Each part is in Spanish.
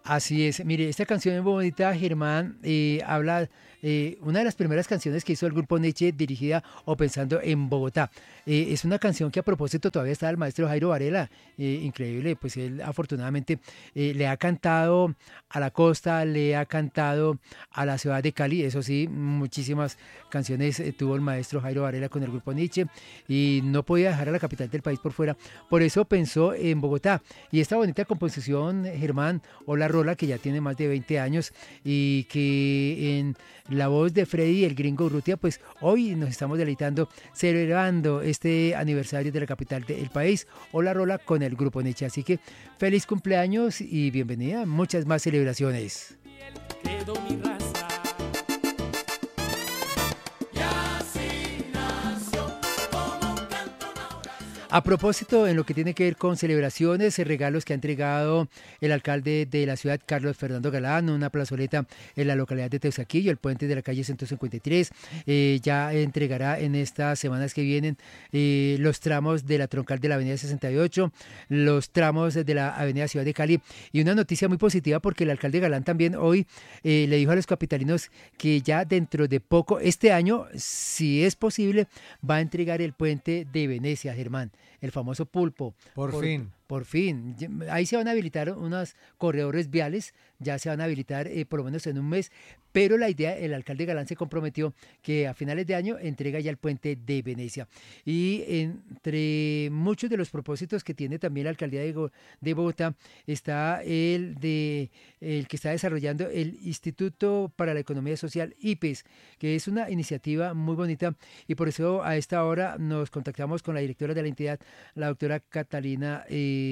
Así es. Mire, esta canción es bonita, Germán, habla una de las primeras canciones que hizo el grupo Nietzsche dirigida o pensando en Bogotá. Es una canción que a propósito todavía está el maestro Jairo Varela, increíble, pues él afortunadamente le ha cantado a la costa, le ha cantado a la ciudad de Cali, eso sí, muchísimas canciones tuvo el maestro Jairo Varela con el grupo Nietzsche y no podía dejar a la capital del país por fuera, por eso pensó en Bogotá. Y esta bonita composición, Germán, o la rola que ya tiene más de 20 años y que en la voz de Freddy el Gringo Urrutia, pues hoy nos estamos deleitando celebrando este aniversario de la capital del país, o la rola con el grupo Nietzsche. Así que feliz cumpleaños y bienvenida a muchas más celebraciones. Quedó mi raza. A propósito, en lo que tiene que ver con celebraciones, regalos que ha entregado el alcalde de la ciudad, Carlos Fernando Galán, una plazoleta en la localidad de Teusaquillo, el puente de la calle 153, ya entregará en estas semanas que vienen los tramos de la troncal de la avenida 68, los tramos de la avenida Ciudad de Cali, y una noticia muy positiva porque el alcalde Galán también hoy le dijo a los capitalinos que ya dentro de poco, este año, si es posible, va a entregar el puente de Venecia, Germán. El famoso pulpo. Por fin. Por fin. Ahí se van a habilitar unos corredores viales, ya se van a habilitar por lo menos en un mes, pero la idea, el alcalde Galán se comprometió que a finales de año entrega ya el puente de Venecia. Y entre muchos de los propósitos que tiene también la alcaldía de Bogotá está el que está desarrollando el Instituto para la Economía Social, IPES, que es una iniciativa muy bonita, y por eso a esta hora nos contactamos con la directora de la entidad, la doctora Catalina,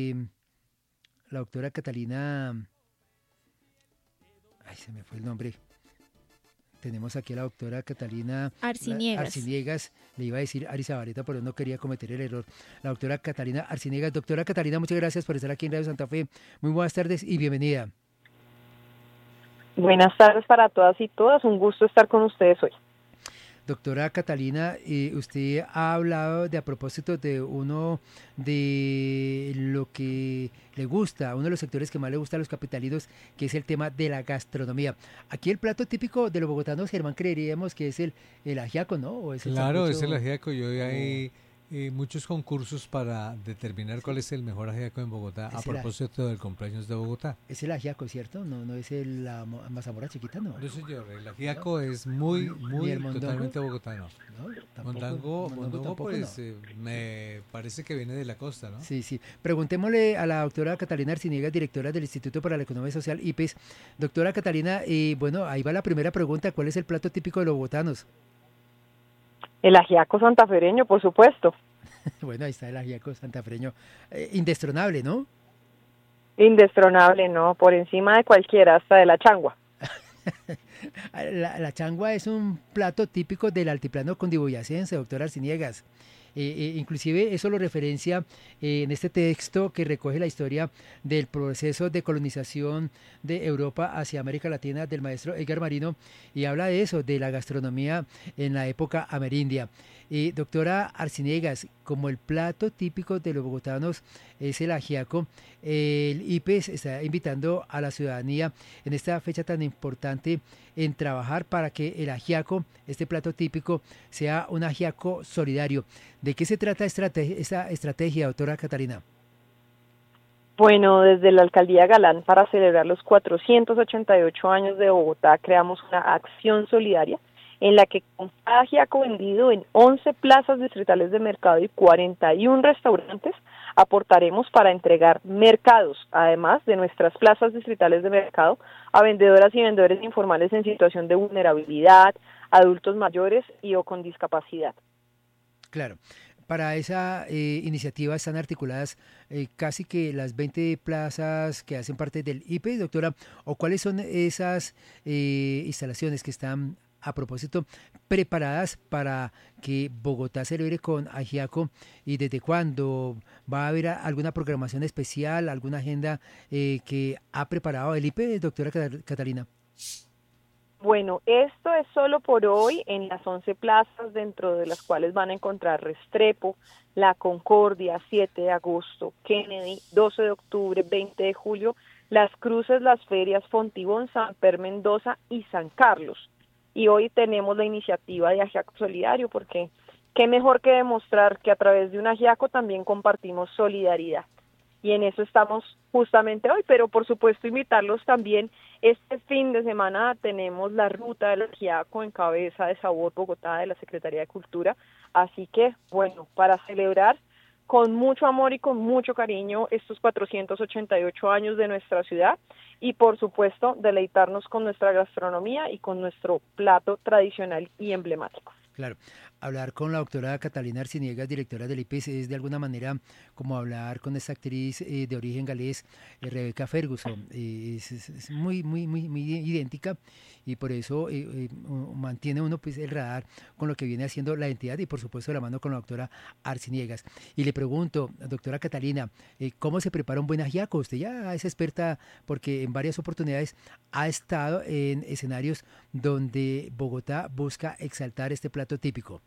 ay, se me fue el nombre. Tenemos aquí a la doctora Catalina Arciniegas, le iba a decir Ari Zabaleta, pero no quería cometer el error. La doctora Catalina Arciniegas. Doctora Catalina, muchas gracias por estar aquí en Radio Santa Fe. Muy buenas tardes y bienvenida. Buenas tardes para todas y todas, un gusto estar con ustedes hoy. Doctora Catalina, usted ha hablado a propósito de uno de lo que le gusta, uno de los sectores que más le gusta a los capitalinos, que es el tema de la gastronomía. Aquí el plato típico de los bogotanos, Germán, creeríamos que es el ajiaco, ¿no? ¿O es claro, es el ajiaco. Yo hay muchos concursos para determinar cuál es el mejor ajiaco en Bogotá, a propósito del cumpleaños de Bogotá. Es el ajiaco, ¿cierto? No es la mazamorra chiquita, ¿no? No, señor, el ajiaco es muy totalmente bogotano. No, mondongo pues no. Me parece que viene de la costa, ¿no? Sí. Preguntémosle a la doctora Catalina Arciniegas, directora del Instituto para la Economía Social, IPES. Doctora Catalina, bueno, ahí va la primera pregunta. ¿Cuál es el plato típico de los bogotanos? El ajiaco santafereño, por supuesto. Bueno, ahí está el ajiaco santafereño. Indestronable, ¿no? Indestronable, ¿no? Por encima de cualquiera, hasta de la changua. La changua es un plato típico del altiplano cundiboyacense, doctora Arciniegas. Inclusive eso lo referencia en este texto que recoge la historia del proceso de colonización de Europa hacia América Latina del maestro Edgar Marino, y habla de eso, de la gastronomía en la época amerindia. Doctora Arciniegas, como el plato típico de los bogotanos es el ajiaco, el IPES está invitando a la ciudadanía en esta fecha tan importante en trabajar para que el ajiaco, este plato típico, sea un ajiaco solidario. ¿De qué se trata esa estrategia, doctora Catalina? Bueno, desde la Alcaldía Galán, para celebrar los 488 años de Bogotá, creamos una acción solidaria en la que con cada ajiaco vendido en 11 plazas distritales de mercado y 41 restaurantes, aportaremos para entregar mercados, además de nuestras plazas distritales de mercado, a vendedoras y vendedores informales en situación de vulnerabilidad, adultos mayores y o con discapacidad. Claro. Para esa iniciativa están articuladas casi que las 20 plazas que hacen parte del IPE, doctora, o cuáles son esas instalaciones que están a propósito preparadas para que Bogotá celebre con ajiaco, y desde cuándo va a haber alguna programación especial, alguna agenda que ha preparado el IPE, doctora Catalina. Bueno, esto es solo por hoy en las 11 plazas, dentro de las cuales van a encontrar Restrepo, La Concordia, 7 de agosto, Kennedy, 12 de octubre, 20 de julio, Las Cruces, Las Ferias, Fontibón, San Per Mendoza y San Carlos. Y hoy tenemos la iniciativa de Ajiaco Solidario, porque qué mejor que demostrar que a través de un ajiaco también compartimos solidaridad. Y en eso estamos justamente hoy, pero por supuesto invitarlos también. Este fin de semana tenemos la ruta del ajiaco en cabeza de Sabor Bogotá de la Secretaría de Cultura, así que bueno, para celebrar con mucho amor y con mucho cariño estos 488 años de nuestra ciudad y por supuesto deleitarnos con nuestra gastronomía y con nuestro plato tradicional y emblemático. Claro, hablar con la doctora Catalina Arciniegas, directora del IPES, es de alguna manera como hablar con esta actriz de origen galés, Rebecca Ferguson. Es muy idéntica y por eso mantiene uno pues el radar con lo que viene haciendo la entidad y por supuesto de la mano con la doctora Arciniegas. Y le pregunto, doctora Catalina, ¿cómo se prepara un buen ajiaco? Usted ya es experta porque en varias oportunidades ha estado en escenarios donde Bogotá busca exaltar este plato típico.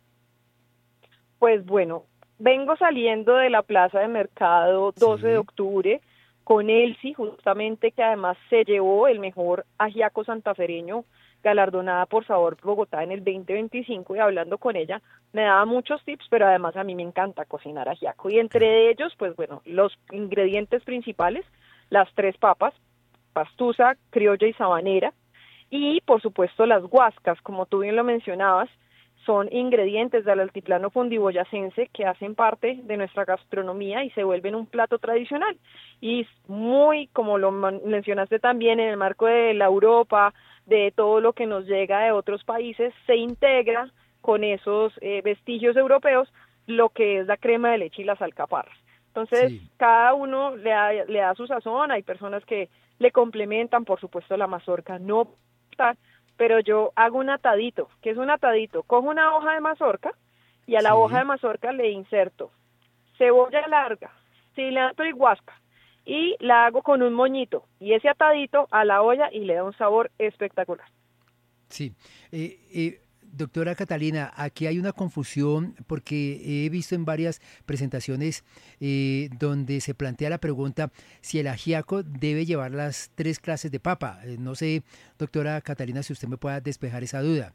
Pues bueno, vengo saliendo de la plaza de mercado 12 de octubre con Elsie, justamente, que además se llevó el mejor ajiaco santafereño, galardonada por Sabor Bogotá en el 2025, y hablando con ella me daba muchos tips, pero además a mí me encanta cocinar ajiaco, y entre ellos, pues bueno, los ingredientes principales, las 3 papas, pastusa, criolla y sabanera, y por supuesto las guascas, como tú bien lo mencionabas, son ingredientes del altiplano cundiboyacense que hacen parte de nuestra gastronomía y se vuelven un plato tradicional. Y muy, como lo mencionaste también, en el marco de la Europa, de todo lo que nos llega de otros países, se integra con esos vestigios europeos lo que es la crema de leche y las alcaparras. Entonces, cada uno le da su sazón, hay personas que le complementan, por supuesto la mazorca no está, pero yo hago un atadito. ¿Qué es un atadito? Cojo una hoja de mazorca y a la hoja de mazorca le inserto cebolla larga, cilantro y guasca, y la hago con un moñito, y ese atadito a la olla y le da un sabor espectacular. Sí, doctora Catalina, aquí hay una confusión porque he visto en varias presentaciones donde se plantea la pregunta si el ajiaco debe llevar las 3 clases de papa. No sé, doctora Catalina, si usted me pueda despejar esa duda.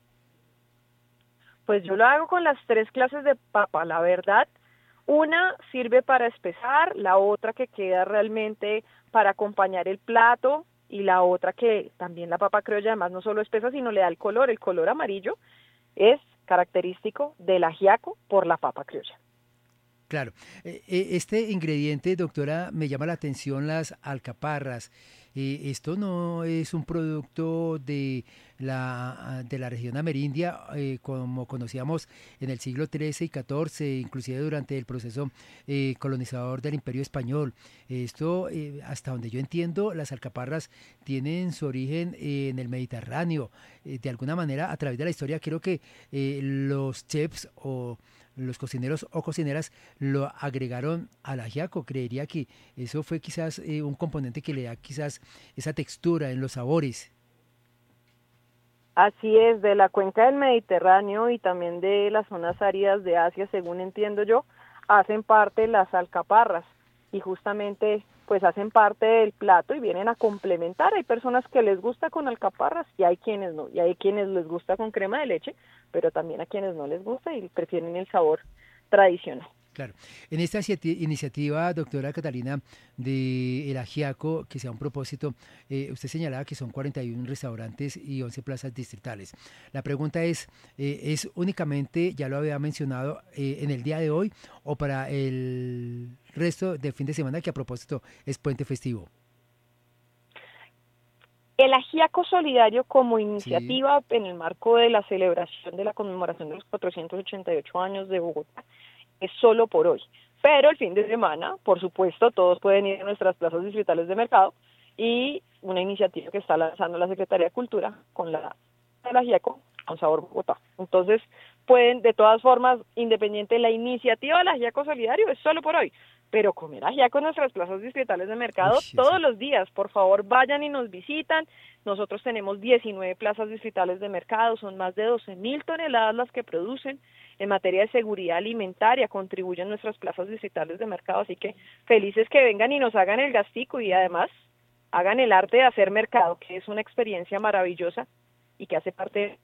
Pues yo lo hago con las 3 clases de papa, la verdad. Una sirve para espesar, la otra que queda realmente para acompañar el plato, y la otra que también la papa criolla además no solo espesa, sino le da el color amarillo es característico del ajiaco por la papa criolla. Claro, este ingrediente, doctora, me llama la atención las alcaparras. Esto no es un producto de la región amerindia, como conocíamos en el siglo XIII y XIV, inclusive durante el proceso colonizador del Imperio Español. Esto, hasta donde yo entiendo, las alcaparras tienen su origen en el Mediterráneo. De alguna manera, a través de la historia, creo que los chefs o los cocineros o cocineras lo agregaron al ajiaco. Creería que eso fue quizás un componente que le da quizás esa textura en los sabores. Así es, de la cuenca del Mediterráneo y también de las zonas áridas de Asia, según entiendo yo, hacen parte las alcaparras y justamente pues hacen parte del plato y vienen a complementar. Hay personas que les gusta con alcaparras y hay quienes no, y hay quienes les gusta con crema de leche, pero también a quienes no les gusta y prefieren el sabor tradicional. Claro. En esta iniciativa, doctora Catalina, de el ajiaco, que sea un propósito, usted señalaba que son 41 restaurantes y 11 plazas distritales. La pregunta ¿es únicamente, ya lo había mencionado, en el día de hoy o para el resto del fin de semana, que a propósito es puente festivo? El ajiaco solidario como iniciativa en el marco de la celebración de la conmemoración de los 488 años de Bogotá es solo por hoy, pero el fin de semana, por supuesto, todos pueden ir a nuestras plazas distritales de mercado y una iniciativa que está lanzando la Secretaría de Cultura con el ajiaco con Sabor Bogotá. Entonces, pueden, de todas formas, independiente de la iniciativa del ajiaco solidario, es solo por hoy, pero comer ajiaco en nuestras plazas distritales de mercado todos los días. Por favor, vayan y nos visitan. Nosotros tenemos 19 plazas distritales de mercado, son más de 12.000 toneladas las que producen. En materia de seguridad alimentaria contribuyen nuestras plazas distritales de mercado, así que felices que vengan y nos hagan el gastico y además hagan el arte de hacer mercado, que es una experiencia maravillosa y que hace parte de...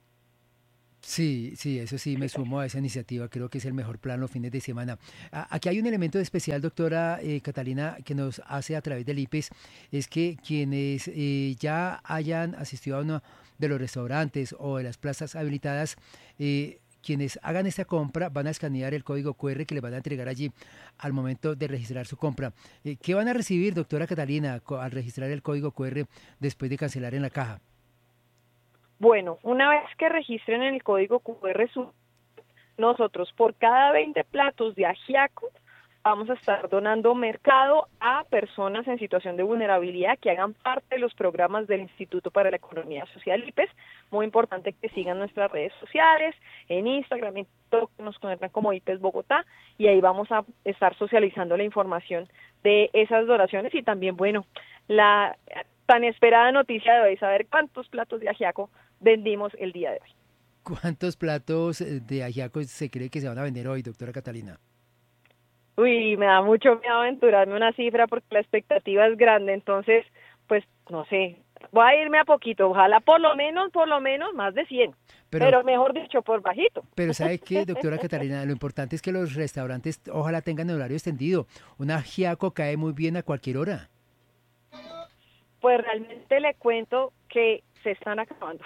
Sí, eso sí, me sumo a esa iniciativa, creo que es el mejor plan los fines de semana. Aquí hay un elemento especial, doctora Catalina, que nos hace a través del IPES, es que quienes ya hayan asistido a uno de los restaurantes o de las plazas habilitadas, quienes hagan esta compra van a escanear el código QR que les van a entregar allí al momento de registrar su compra. ¿Qué van a recibir, doctora Catalina, al registrar el código QR después de cancelar en la caja? Bueno, una vez que registren el código QR, nosotros por cada 20 platos de ajiaco vamos a estar donando mercado a personas en situación de vulnerabilidad que hagan parte de los programas del Instituto para la Economía Social IPES. Muy importante que sigan nuestras redes sociales, en Instagram, en TikTok, nos conectan como IPES Bogotá, y ahí vamos a estar socializando la información de esas donaciones y también, bueno, la tan esperada noticia de hoy, saber cuántos platos de ajiaco vendimos el día de hoy. ¿Cuántos platos de ajiaco se cree que se van a vender hoy, doctora Catalina? Uy, me da mucho miedo aventurarme una cifra porque la expectativa es grande, entonces, pues, no sé, voy a irme a poquito, ojalá por lo menos más de 100, pero mejor dicho, por bajito. Pero ¿sabe qué, doctora Catalina? Lo importante es que los restaurantes ojalá tengan el horario extendido. Un ajiaco cae muy bien a cualquier hora. Pues realmente le cuento que se están acabando.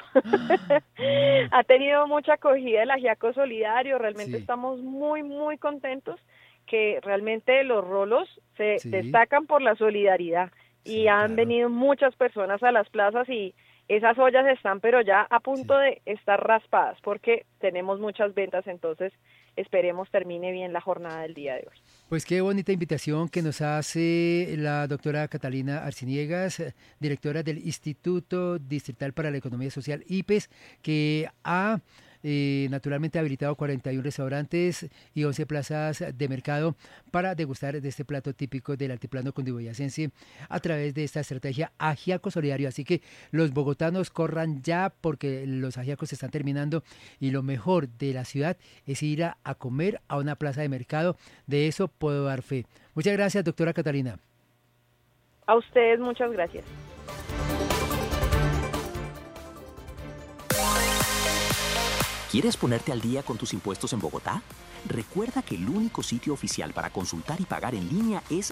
Ha tenido mucha acogida el ajiaco solidario, realmente estamos muy, muy contentos que realmente los rolos se destacan por la solidaridad y han venido muchas personas a las plazas y esas ollas están pero ya a punto de estar raspadas porque tenemos muchas ventas, entonces esperemos termine bien la jornada del día de hoy. Pues qué bonita invitación que nos hace la doctora Catalina Arciniegas, directora del Instituto Distrital para la Economía Social IPES, que ha naturalmente habilitado 41 restaurantes y 11 plazas de mercado para degustar de este plato típico del altiplano cundiboyacense a través de esta estrategia Ajiaco Solidario. Así que los bogotanos corran ya porque los ajiacos se están terminando y lo mejor de la ciudad es ir a comer a una plaza de mercado. De eso puedo dar fe. Muchas gracias, doctora Catalina. A ustedes muchas gracias. ¿Quieres ponerte al día con tus impuestos en Bogotá? Recuerda que el único sitio oficial para consultar y pagar en línea es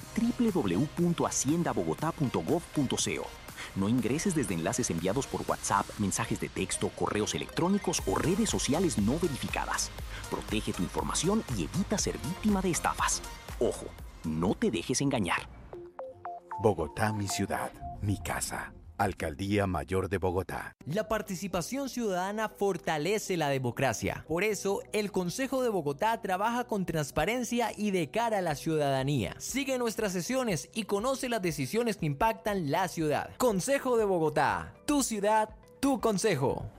www.haciendabogotá.gov.co. No ingreses desde enlaces enviados por WhatsApp, mensajes de texto, correos electrónicos o redes sociales no verificadas. Protege tu información y evita ser víctima de estafas. Ojo, no te dejes engañar. Bogotá, mi ciudad, mi casa. Alcaldía Mayor de Bogotá. La participación ciudadana fortalece la democracia. Por eso, el Consejo de Bogotá trabaja con transparencia y de cara a la ciudadanía. Sigue nuestras sesiones y conoce las decisiones que impactan la ciudad. Consejo de Bogotá, tu ciudad, tu consejo.